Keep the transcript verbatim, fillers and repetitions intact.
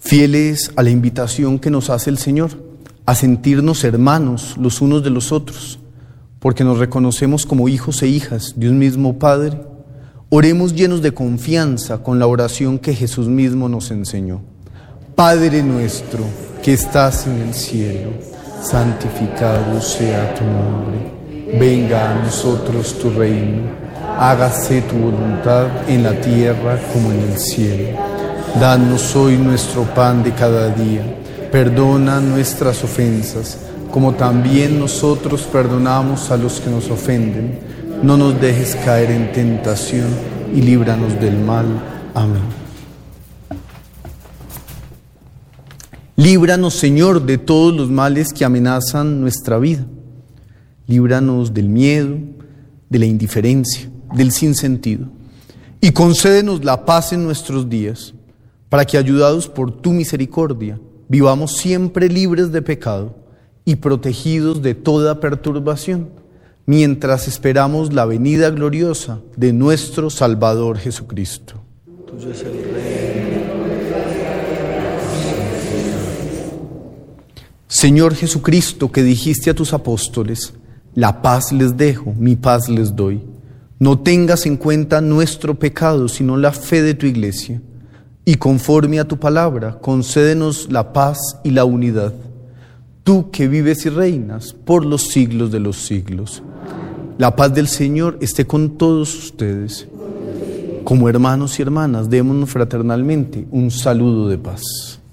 fieles a la invitación que nos hace el Señor, a sentirnos hermanos los unos de los otros, porque nos reconocemos como hijos e hijas de un mismo Padre. Oremos llenos de confianza con la oración que Jesús mismo nos enseñó. Padre nuestro que estás en el cielo, santificado sea tu nombre. Venga a nosotros tu reino. Hágase tu voluntad en la tierra como en el cielo. Danos hoy nuestro pan de cada día. Perdona nuestras ofensas, como también nosotros perdonamos a los que nos ofenden. No nos dejes caer en tentación y líbranos del mal. Amén. Líbranos, Señor, de todos los males que amenazan nuestra vida. Líbranos del miedo, de la indiferencia, del sinsentido. Y concédenos la paz en nuestros días, para que, ayudados por tu misericordia, vivamos siempre libres de pecado y protegidos de toda perturbación, mientras esperamos la venida gloriosa de nuestro Salvador Jesucristo. Tuyo es el reino. Señor Jesucristo, que dijiste a tus apóstoles: la paz les dejo, mi paz les doy. No tengas en cuenta nuestro pecado, sino la fe de tu Iglesia. Y conforme a tu palabra, concédenos la paz y la unidad. Tú que vives y reinas por los siglos de los siglos. La paz del Señor esté con todos ustedes. Como hermanos y hermanas, démonos fraternalmente un saludo de paz.